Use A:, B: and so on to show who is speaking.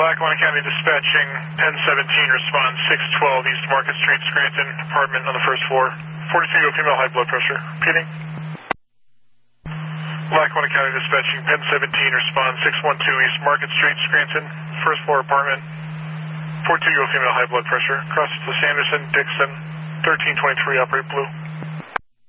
A: Lackawanna County Dispatching, 1017, respond 612 East Market Street, Scranton, apartment on the first floor. 42-year-old female, high blood pressure. Repeating. Lackawanna County Dispatching, 1017, respond 612 East Market Street, Scranton, first floor apartment. 42-year-old female, high blood pressure. Cross to Sanderson, Dixon, 1323, operate blue.